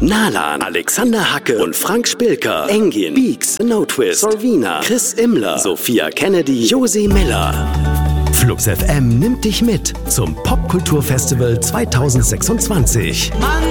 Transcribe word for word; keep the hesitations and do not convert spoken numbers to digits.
Nalan, Alexander Hacke und Frank Spilker, Engin, Beaks, No Twist, Solvina, Chris Immler, Sophia Kennedy, Josie Miller. Flux F M nimmt dich mit zum Popkulturfestival zwanzig sechsundzwanzig. Mann,